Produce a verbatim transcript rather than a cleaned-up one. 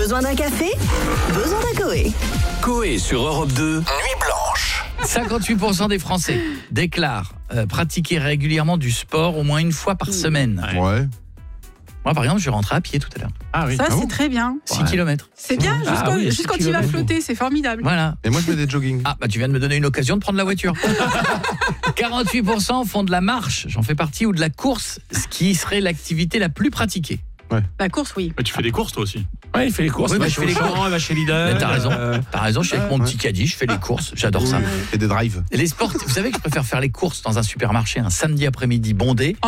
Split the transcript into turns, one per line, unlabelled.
Besoin d'un café? Besoin d'un Coé.
Coé sur Europe deux, Nuit Blanche.
cinquante-huit pour cent des Français déclarent euh, pratiquer régulièrement du sport au moins une fois par semaine.
Ouais.
Moi, par exemple, je suis rentré à pied tout à l'heure.
Ah oui.
Ça,
Ah
c'est
bon
très bien.
six kilomètres.
C'est bien,
Ah
juste, quand,
oui,
juste
six
quand il va
kilomètres.
flotter, c'est formidable.
Voilà.
Et moi, je fais des jogging.
Ah, bah tu viens de me donner une occasion de prendre la voiture. quarante-huit pour cent font de la marche, j'en fais partie, ou de la course, ce qui serait l'activité la plus pratiquée.
La course, oui.
Mais tu fais des courses toi aussi.
Ouais, il fait les courses.
Oui,
il
bah,
va
je
chez
fais les
Auchan,
courses.
il va chez Lidl.
Mais t'as raison,
euh,
t'as raison, je suis avec mon
Ouais.
petit caddie, je fais les courses, j'adore ça.
Et des drives.
Et les sports, vous savez que je préfère faire les courses dans un supermarché un samedi après-midi bondé